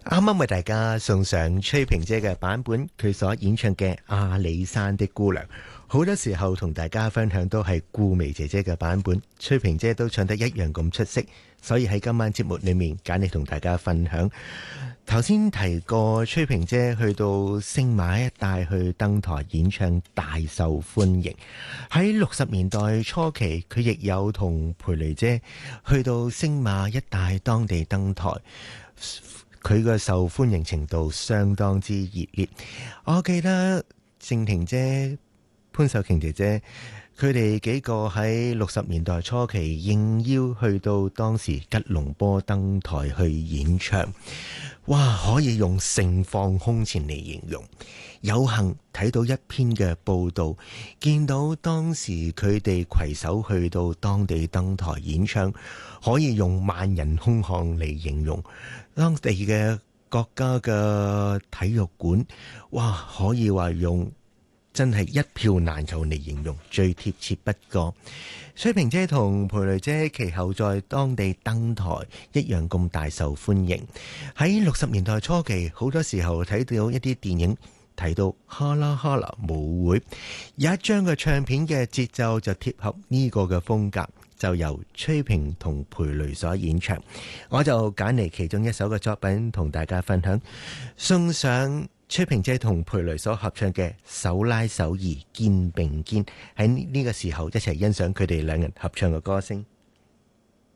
啱啱為大家送上崔萍姐嘅版本，佢所演唱嘅《阿里山的姑娘》。好多時候同大家分享都係顧媚姐姐嘅版本，崔萍姐都唱得一樣咁出色，所以喺今晚節目裏面揀嚟同大家分享。頭先提過崔萍姐去到星馬一帶去登台演唱，大受歡迎。喺60年代初期，佢亦有同裴雷姐去到星馬一帶當地登台，佢嘅受歡迎程度相當之熱烈。我記得靜婷姐、潘秀瓊姐姐佢哋幾個喺60年代初期應邀去到當時吉隆坡登台去演唱，哇！可以用盛況空前嚟形容。有幸睇到一篇嘅報道，見到當時佢哋攜手去到當地登台演唱，可以用萬人空巷嚟形容。當地嘅國家嘅體育館，哇！可以話用真係一票難求嚟形容，最貼切不過。崔萍姐同裴雷姐其後在當地登台一樣咁大受歡迎。喺60年代初期，好多時候睇到一啲電影，提到哈啦哈啦舞會，有一張嘅唱片嘅節奏就貼合呢個嘅風格，就由崔萍同裴雷所演唱。我就揀嚟其中一首嘅作品同大家分享，送上崔萍姐同裴雷所合唱嘅手拉手兒肩並肩，喺呢個時候一齊欣賞佢哋兩人合唱嘅歌聲。